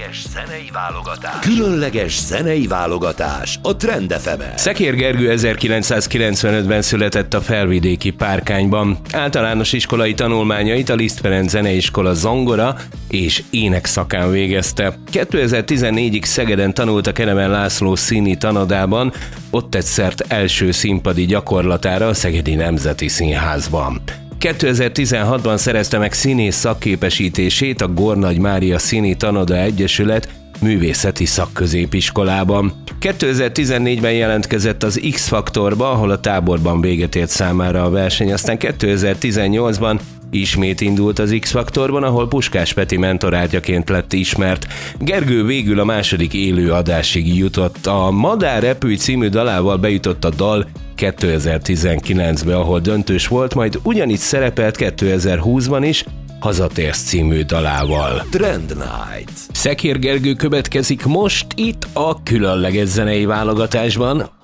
Különleges zenei válogatás a Trend FM-en. Szekér Gergő 1995-ben született a felvidéki Párkányban. Általános iskolai tanulmányait a Liszt Ferenc Zeneiskola zongora és ének szakán végezte. 2014-ig Szegeden tanult a Kenemen László Színi Tanodában, ott tett szert első színpadi gyakorlatára a Szegedi Nemzeti Színházban. 2016-ban szerezte meg színész szakképesítését a Gornagy Mária Színi Tanoda Egyesület művészeti szakközépiskolában. 2014-ben jelentkezett az X-Faktorba, ahol a táborban véget ért számára a verseny, aztán 2018-ban ismét indult az X-Faktorban, ahol Puskás Peti mentorátjaként lett ismert. Gergő végül a második élő adásig jutott. A Madár repülj című dalával bejutott a dal 2019-be, ahol döntős volt, majd ugyanígy szerepelt 2020-ban is, Hazatérsz című dalával. Trend Night. Szekér Gergő következik most itt a különleges zenei válogatásban,